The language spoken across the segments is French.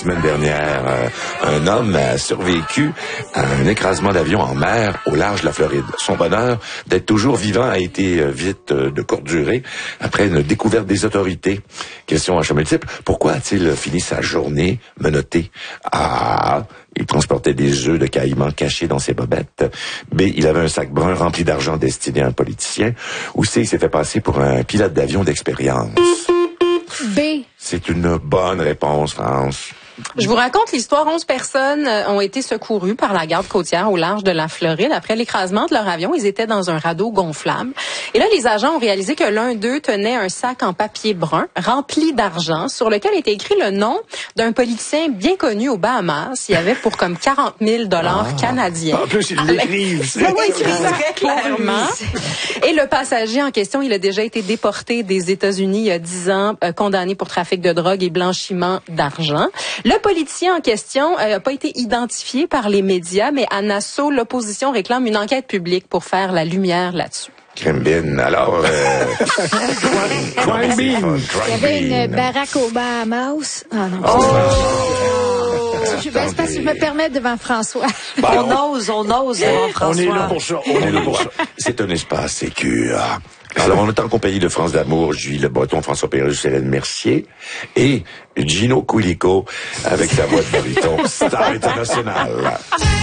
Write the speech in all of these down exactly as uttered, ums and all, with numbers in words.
La semaine dernière, euh, un homme a survécu à un écrasement d'avion en mer au large de la Floride. Son bonheur d'être toujours vivant a été euh, vite euh, de courte durée après une découverte des autorités. Question à chemin multiple, pourquoi a-t-il fini sa journée menotté? A. Il transportait des œufs de caïman cachés dans ses bobettes. B. Il avait un sac brun rempli d'argent destiné à un politicien. Ou C. Il s'est fait passer pour un pilote d'avion d'expérience. B. C'est une bonne réponse, France. Je vous raconte l'histoire. onze personnes ont été secourues par la garde côtière au large de la Floride. Après l'écrasement de leur avion, ils étaient dans un radeau gonflable. Et là, les agents ont réalisé que l'un d'eux tenait un sac en papier brun rempli d'argent sur lequel était écrit le nom d'un politicien bien connu aux Bahamas. Il y avait pour comme quarante mille dollars ah. canadiens. En plus, ils l'écrivent. Oui, oui, très clairement. Et le passager en question, il a déjà été déporté des États-Unis il y a dix ans, euh, condamné pour trafic de drogue et blanchiment d'argent. Le politicien en question n'a euh, pas été identifié par les médias, mais à Nassau, l'opposition réclame une enquête publique pour faire la lumière là-dessus. Crime bin. Alors, euh... Crime bin. Il y avait une baraque au Bahamas. Ah non. Oh! Je, ben, c'est parce que je me permets devant François. Bah, on ose, on ose devant François. On est là pour ça. On est là pour ça. C'est un espace sécure. Alors, on est en compagnie de France d'Amour, Julie Le Breton, François Pérusse, Hélène Mercier et Gino Coulico avec sa voix de baryton, star internationale.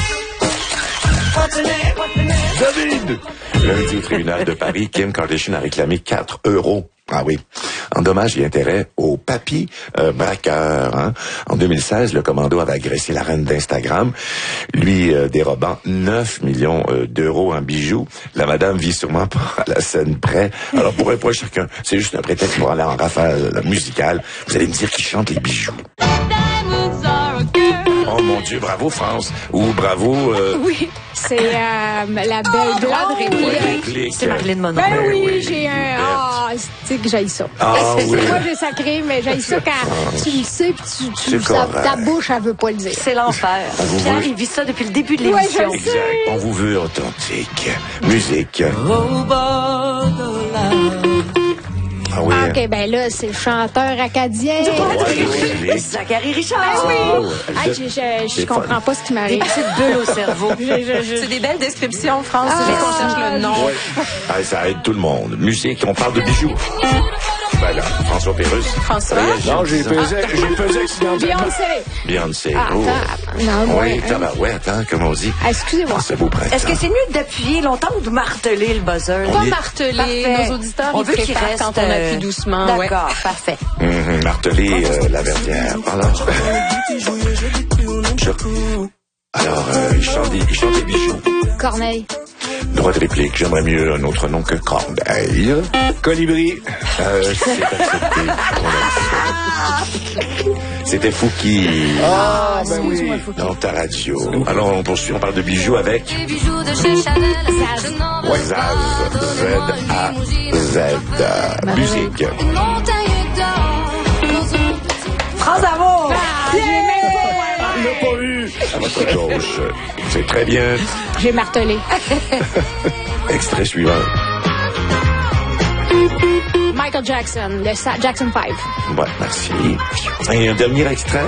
David! Lundi au tribunal de Paris, Kim Kardashian a réclamé quatre euros. Ah oui. En dommages et intérêts au papy euh, braqueur. Hein? En deux mille seize, le commando avait agressé la reine d'Instagram, lui euh, dérobant neuf millions euh, d'euros en bijoux. La madame vit sûrement pas à la scène près. Alors pour un point chacun, c'est juste un prétexte pour aller en rafale musicale. Vous allez me dire qui chante les bijoux. Oh mon Dieu, bravo France. Ou bravo... Euh... Oui, c'est euh, la belle blonde réplique. C'est Marilyn Monroe. Ben oui, oui, j'ai un... Ah, tu sais que j'haïs ça. Ah, c'est oui. moi, j'ai sacré, mais j'haïs ça quand ah, tu le sais puis tu, tu ça, ta bouche, elle veut pas le dire. C'est l'enfer. Pierre, veut... il vit ça depuis le début de l'émission. Ouais, exact. On vous veut authentique. Musique. Ah oui. Ah, OK, ben là, c'est le chanteur acadien. Ouais, Zachary Richard. Ben oui. Oh, ah, je, je, je comprends pas ce qui m'arrive. Des petites bulles au cerveau. je, je, je... C'est des belles descriptions, France. Ah, c'est juste qu'on cherche le nom. Ouais. Ah, ça aide tout le monde. Musique, on parle de bijoux. Voilà, François Pérusse. François. Non, j'ai pesé, j'ai pesé accidentellement. Beyoncé. Beyoncé. Ah, oh. attends. Non, oui, ouais, tabarouette, hein, comme on dit. Ah, excusez-moi. C'est beau printemps. Est-ce que c'est mieux d'appuyer longtemps ou de marteler le buzzer? On va est... marteler. Parfait. Nos auditeurs, on ils veut qu'ils préfèrent restent, quand on appuie doucement. D'accord, ouais. parfait. Mmh, marteler euh, la verdière. Alors, je... Alors euh, il chante des, il chante des bijoux. Corneille. Droit de réplique, j'aimerais mieux un autre nom que Corneille. Colibri. Euh, c'est accepté. C'était Fouki. Ah, ben oui. Dans ta radio. Alors, on poursuit, on parle de bijoux avec... Des bijoux de chez Chanel. Zaz. Ouais, Zaz. Z A Z. Musique. Une montagne d'or. France d'amour. Il l'a pas eu. À votre gauche. C'est très bien. J'ai martelé. Extrait suivant. Michael Jackson, le Sa- Jackson five. Ouais, merci. Et un dernier extrait.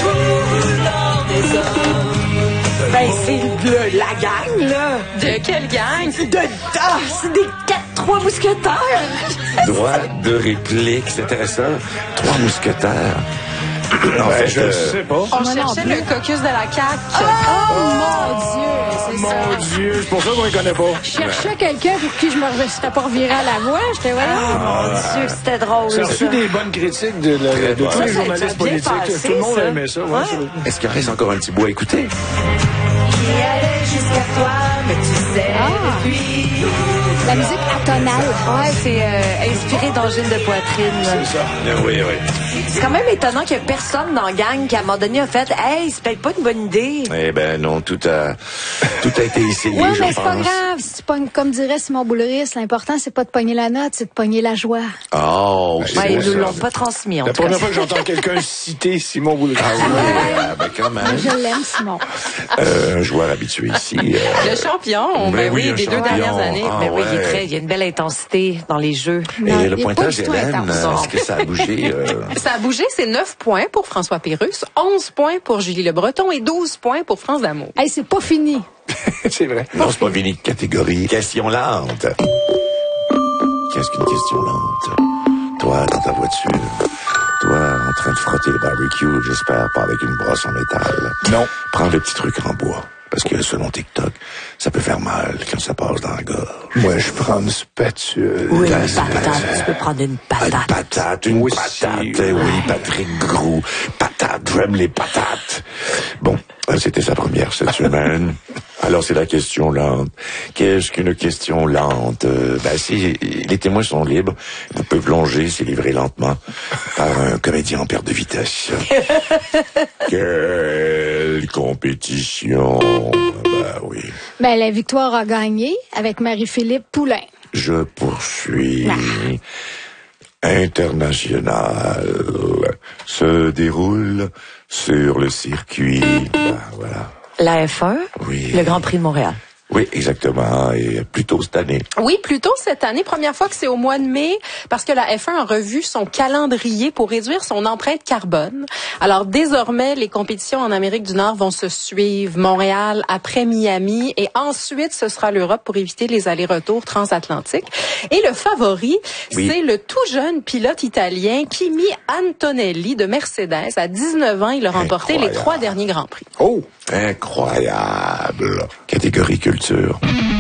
Ben, c'est le, la gang, là. De quelle gang? De, ah, c'est des quatre, trois mousquetaires. Droit de réplique, c'est intéressant. Trois mousquetaires. En Ben, fait, je euh, sais pas. On Moi non cherchait plus. le caucus de la C A Q. Oh, mon Dieu, c'est ça. Mon Dieu, c'est pour ça qu'on ne connaît pas. Je cherchais quelqu'un pour qui je me serais pas reviré à la voix. J'étais, voilà. Oh, mon Dieu, c'était drôle, Ça a ça. reçu des bonnes critiques de, la- de, tous Ça, les ça- journalistes ça a bien politiques. passé, Tout le monde ça. aimait ça. Ouais, Ouais. c'est- est-ce qu'il reste encore un petit bout à écouter? Qui allait jusqu'à toi, mais tu sais, Ah. depuis... La musique atonale. Ouais, c'est euh, inspiré d'angine de poitrine. C'est ça. Oui, oui. C'est quand même étonnant qu'il y ait personne dans la gang qui, à un moment donné, a fait « Hey, c'est peut-être pas une bonne idée. » Eh ben non, tout a, tout a été essayé, Ouais, je mais c'est pas pense. grave. Si tu pognes, comme dirait Simon Boulris, l'important, c'est pas de pogner la note, c'est de pogner la joie. Oh, Ben, c'est Ouais, beau, ils nous ça. l'ont pas transmis, en La tout cas. première fois que j'entends quelqu'un citer Simon Boulris. Ah oui, ah, ben quand même. Je l'aime, Simon. Euh, un joueur habitué ici. euh, Le show champion. Ben, ben oui, des champion. deux dernières années. Ah, ben oui, ouais. il, est très, il y a une belle intensité dans les jeux. Non, et le pointage, Hélène, est-ce que ça a bougé? Euh... Ça a bougé, c'est neuf points pour François Pérusse, onze points pour Julie Le Breton et douze points pour France D'Amour. Hey, c'est pas fini. C'est vrai. Non, c'est pas fini. Catégorie question lente. Qu'est-ce qu'une question lente? Toi, dans ta voiture, toi, en train de frotter le barbecue, j'espère pas avec une brosse en métal. Non. Prends le petit truc en bois. Parce que selon TikTok, ça peut faire mal quand ça passe dans la gorge. Moi, je prends une spatule. Oui, une patate. Tu peux prendre une patate. Une patate, une Aussi, patate. oui, oui, Patrick Gros. Patate, j'aime les patates. Bon, c'était sa première cette semaine. Alors, c'est la question lente. Qu'est-ce qu'une question lente? Euh, ben, si les témoins sont libres, vous pouvez plonger, c'est livré lentement par un comédien en perte de vitesse. Quelle compétition! Ben oui. Ben, la victoire a gagné avec Marie-Philippe Poulain. Je poursuis. Ah. International se déroule sur le circuit. Ben, voilà. La F un, oui. Le Grand Prix de Montréal. Oui, exactement. Et plus tôt cette année. Oui, plus tôt cette année. Première fois que c'est au mois de mai, parce que la F un a revu son calendrier pour réduire son empreinte carbone. Alors, désormais, les compétitions en Amérique du Nord vont se suivre. Montréal après Miami. Et ensuite, ce sera l'Europe pour éviter les allers-retours transatlantiques. Et le favori, oui. c'est le tout jeune pilote italien Kimi Antonelli de Mercedes. À dix-neuf ans, il a remporté Incroyable. les trois derniers Grands Prix. Oh! Incroyable! Catégorie culture.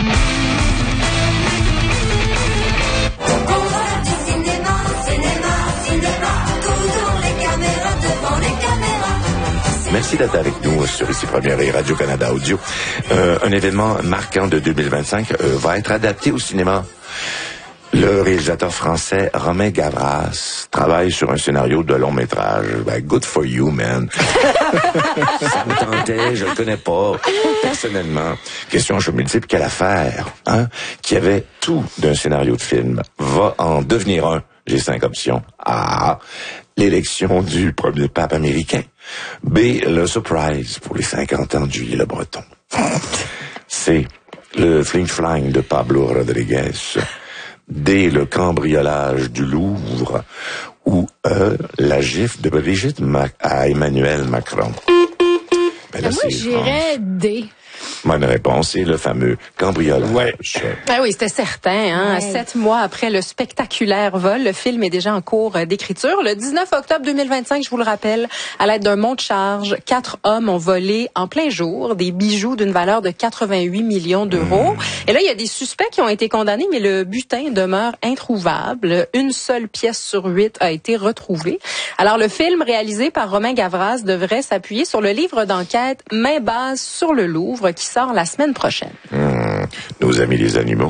Merci d'être avec nous sur Ici Première et Radio-Canada Audio. Euh, un événement marquant de deux mille vingt-cinq euh, va être adapté au cinéma. Le réalisateur français Romain Gavras travaille sur un scénario de long métrage. Ben, good for you, man. Ça me tentait, je le connais pas personnellement. Question je multiple, quelle affaire, hein? Qui avait tout d'un scénario de film va en devenir un. J'ai cinq options. A. L'élection du premier pape américain. B. Le surprise pour les cinquante ans de Julie Le Breton. C. Le fling-flang de Pablo Rodriguez. D. Le cambriolage du Louvre. Ou E. La gifle de Brigitte Mac- à Emmanuel Macron. Ben là, moi, j'irais D. Bonne réponse, c'est le fameux cambriolage. Ouais. Ah oui, c'était certain. Hein? Ouais. Sept mois après le spectaculaire vol, le film est déjà en cours d'écriture. Le dix-neuf octobre deux mille vingt-cinq, je vous le rappelle, à l'aide d'un monte charge, quatre hommes ont volé en plein jour des bijoux d'une valeur de quatre-vingt-huit millions d'euros. Mmh. Et là, il y a des suspects qui ont été condamnés, mais le butin demeure introuvable. Une seule pièce sur huit a été retrouvée. Alors, le film réalisé par Romain Gavras devrait s'appuyer sur le livre d'enquête Main basse sur le Louvre, qui sort la semaine prochaine. Mmh, nos amis les animaux.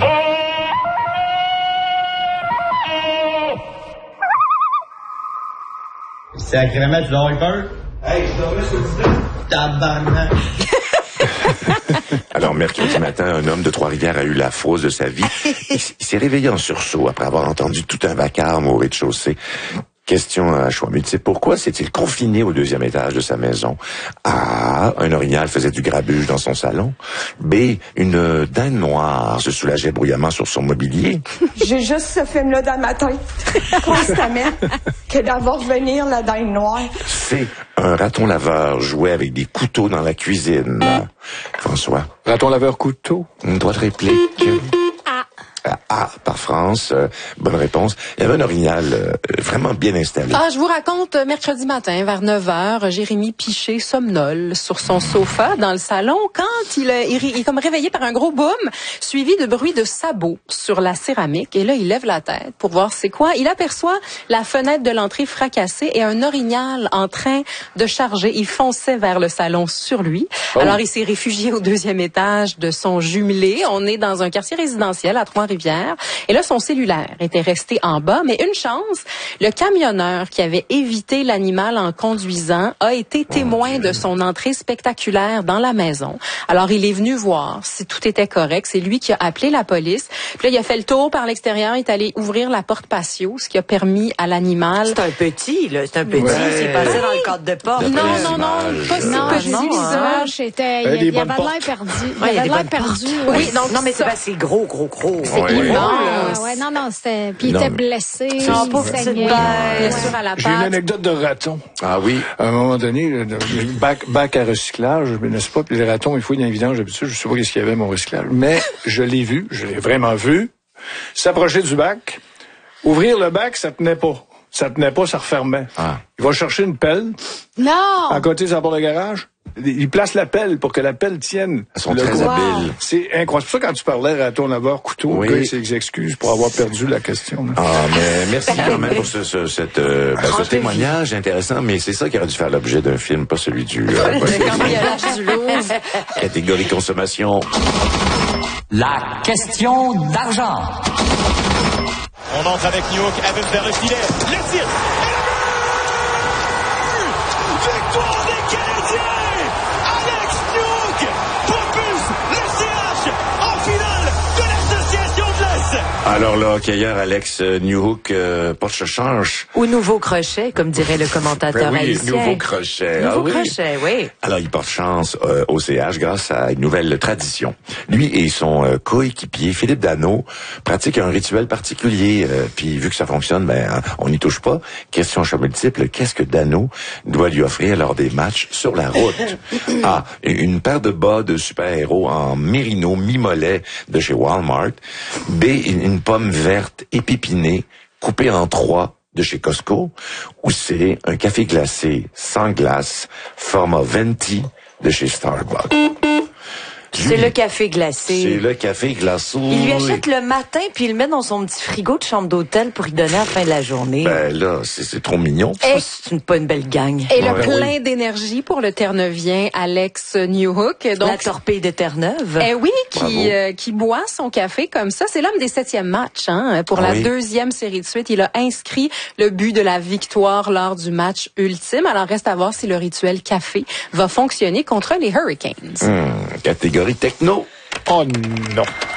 Sacrément, tu dois avoir peur? Hey, je devrais se dire. Tabarnak. Alors, mercredi matin, un homme de Trois-Rivières a eu la fausse de sa vie. Il s'est réveillé en sursaut après avoir entendu tout un vacarme au rez-de-chaussée. Question à choix multiple. Pourquoi s'est-il confiné au deuxième étage de sa maison? A. Un orignal faisait du grabuge dans son salon. B. Une dinde noire se soulageait bruyamment sur son mobilier. J'ai juste ce film-là dans ma tête, constamment, que d'avoir venir la dinde noire. C. Un raton laveur jouait avec des couteaux dans la cuisine. François. Raton laveur couteau. Une droite réplique. A par France. Euh, bonne réponse. Il y avait un orignal euh, vraiment bien installé. Ah, je vous raconte, mercredi matin, vers neuf heures, Jérémy Piché somnole sur son sofa dans le salon quand il, il, il est comme réveillé par un gros boom, suivi de bruit de sabots sur la céramique. Et là, il lève la tête pour voir c'est quoi. Il aperçoit la fenêtre de l'entrée fracassée et un orignal en train de charger. Il fonçait vers le salon sur lui. Oh. Alors, il s'est réfugié au deuxième étage de son jumelé. On est dans un quartier résidentiel à Trois-Rivières. Et là, son cellulaire était resté en bas. Mais une chance, le camionneur qui avait évité l'animal en conduisant a été témoin de son entrée spectaculaire dans la maison. Alors, il est venu voir si tout était correct. C'est lui qui a appelé la police. Puis là, il a fait le tour par l'extérieur. Il est allé ouvrir la porte patio, ce qui a permis à l'animal... C'est un petit, là. C'est un petit. Ouais. C'est passé dans le cadre de porte. Non, non, non, pas si Non, petit. Son Non, hein. visage, était, Il y a il, des il avait bonnes l'air portes. perdu. Il Ouais, il y a avait des l'air bonnes perdu. Oui, ouais. donc, non, mais c'est pas c'est gros, gros, gros. C'est Ouais, ouais. immense. Ah, ouais, non, non, c'était. Puis il Non, était mais- blessé. C'est- il Oh, pauvre petite saignait. bête. Blessure à la J'ai une patte. anecdote de raton. Ah oui. À un moment donné, le- le bac, bac à recyclage, n'est-ce pas? Puis les ratons, il fouillent dans les vidanges d'habitude. Je sais pas qu'est-ce qu'il y avait, mon recyclage. Mais je l'ai vu, je l'ai vraiment vu, s'approcher du bac. Ouvrir le bac, ça tenait pas. Ça tenait pas, ça refermait. Ah. Il va chercher une pelle. Non! À côté de sa porte de garage. Il place la pelle pour que la pelle tienne. Ils sont le très coup. habiles. C'est incroyable. C'est pour ça que quand tu parlais raton laveur, couteau, Oui. le gars, il s'excuse pour avoir perdu la question. là. Ah, mais merci quand même pour ce, ce, cette, euh, ben, ce témoignage intéressant, mais c'est ça qui aurait dû faire l'objet d'un film, pas celui du euh, Le cambriolage du Louvre. catégorie consommation. La question d'argent. On entre avec New York, Evans vers le filet. Le tir. Et le but! Victoire des Canadiens! Alex Newhook propulse le C H en finale de l'Association de l'Est. Alors là, hockeyeur Alex euh, Newhook euh, porte ce change. Ou nouveau crochet, comme dirait le commentateur Ben oui, haïtien. nouveau crochet. Nouveau ah, oui. crochet, oui. Alors, il porte chance euh, au C H grâce à une nouvelle tradition. Lui et son euh, coéquipier, Philippe Danault, pratiquent un rituel particulier. Euh, puis, vu que ça fonctionne, ben, hein, on n'y touche pas. Question choix multiple, qu'est-ce que Danault doit lui offrir lors des matchs sur la route? A. Une paire de bas de super-héros en mérino mi-mollet de chez Walmart. B. Une, une pomme verte épipinée, coupée en trois de chez Costco. Ou C. Un café glacé sans glace, format venti de chez Starbucks. C'est le café glacé. C'est le café glacé. Il lui achète le matin, puis il le met dans son petit frigo de chambre d'hôtel pour y donner à la fin de la journée. Ben là, c'est c'est trop mignon. Ça, c'est une, pas une belle gang. Et le Ouais, plein oui. d'énergie pour le Terre-Neuvien Alex Newhook. La Donc, torpille de Terre-Neuve. eh oui, Bravo. qui euh, qui boit son café comme ça. C'est l'homme des septièmes matchs. Hein, pour Ah la oui. deuxième série de suite, il a inscrit le but de la victoire lors du match ultime. Alors, reste à voir si le rituel café va fonctionner contre les Hurricanes. Hum, catégorie techno. Oh non.